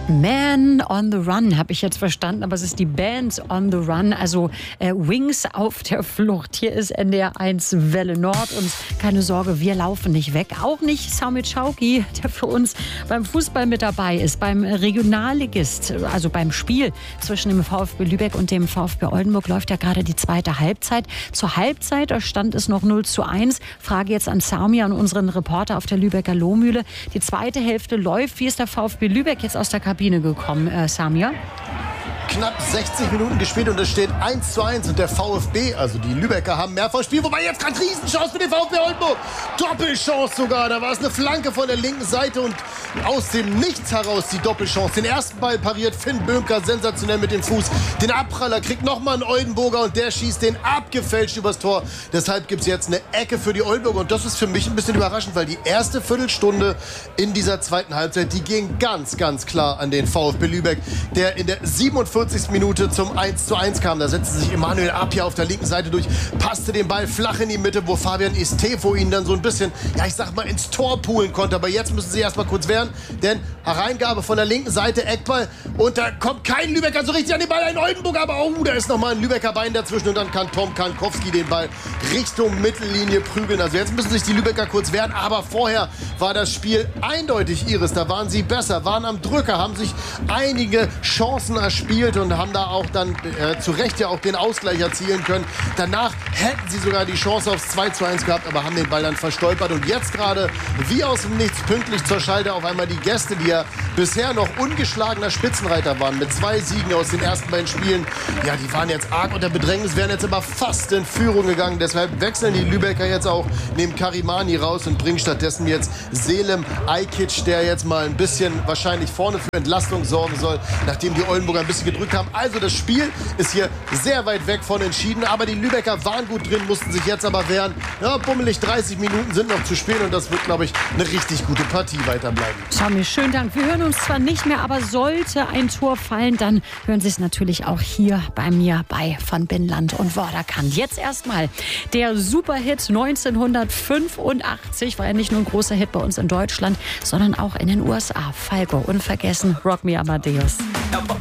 Man on the Run habe ich jetzt verstanden, aber es ist die Band on the Run, also Wings auf der Flucht. Hier ist NDR1 Welle Nord und keine Sorge, wir laufen nicht weg. Auch nicht Sami Schauki, der für uns beim Fußball mit dabei ist, beim Regionalligist, also beim Spiel zwischen dem VfB Lübeck und dem VfB Oldenburg läuft ja gerade die zweite Halbzeit. Zur Halbzeit stand es noch 0:1. Frage jetzt an Sami, an unseren Reporter auf der Lübecker Lohmühle. Die zweite Hälfte läuft. Wie ist der VfB Lübeck jetzt aus der Kabine gekommen, Samir? Knapp 60 Minuten gespielt und es steht 1:1 und der VfB, also die Lübecker, haben mehr vom Spiel. Wobei jetzt gerade Riesenchance für den VfB Oldenburg. Doppelchance sogar. Da war es eine Flanke von der linken Seite und aus dem Nichts heraus die Doppelchance. Den ersten Ball pariert Finn Böhmker sensationell mit dem Fuß. Den Abpraller kriegt nochmal ein Oldenburger und der schießt den abgefälscht übers Tor. Deshalb gibt es jetzt eine Ecke für die Oldenburger und das ist für mich ein bisschen überraschend, weil die erste Viertelstunde in dieser zweiten Halbzeit, die ging ganz, ganz klar an den VfB Lübeck, der in der 47. Minute zum 1:1 kam. Da setzte sich Emanuel Apia auf der linken Seite durch, passte den Ball flach in die Mitte, wo Fabian Estefo ihn dann so ein bisschen, ja ich sag mal, ins Tor poolen konnte. Aber jetzt müssen sie erstmal kurz wehren, denn Hereingabe von der linken Seite, Eckball und da kommt kein Lübecker so richtig an den Ball, ein Oldenburger, aber da ist nochmal ein Lübecker Bein dazwischen und dann kann Tom Kankowski den Ball Richtung Mittellinie prügeln. Also jetzt müssen sich die Lübecker kurz wehren, aber vorher war das Spiel eindeutig ihres. Da waren sie besser, waren am Drücker, haben sich einige Chancen erspielt und haben da auch dann zu Recht ja auch den Ausgleich erzielen können. Danach hätten sie sogar die Chance aufs 2:1 gehabt, aber haben den Ball dann verstolpert. Und jetzt gerade wie aus dem Nichts pünktlich zur Schalte auf einmal die Gäste, die ja bisher noch ungeschlagener Spitzenreiter waren, mit 2 Siegen aus den ersten beiden Spielen. Ja, die waren jetzt arg unter Bedrängnis, wären jetzt aber fast in Führung gegangen. Deshalb wechseln die Lübecker jetzt auch, nehmen Karimani raus und bringen stattdessen jetzt Selim Aykic, der jetzt mal ein bisschen wahrscheinlich vorne für Entlastung sorgen soll, nachdem die Oldenburger ein bisschen gedrückt haben. Also das Spiel ist hier sehr weit weg von entschieden, aber die Lübecker waren gut drin, mussten sich jetzt aber wehren. Ja, bummelig 30 Minuten sind noch zu spielen und das wird, glaube ich, eine richtig gute Partie weiterbleiben. Sami, schönen Dank. Wir hören uns zwar nicht mehr, aber sollte ein Tor fallen, dann hören Sie es natürlich auch hier bei mir bei von Binnenland und Vorderkant. Jetzt erstmal der Superhit 1985, war ja nicht nur ein großer Hit bei uns in Deutschland, sondern auch in den USA. Falco, unvergessen, Rock Me Amadeus.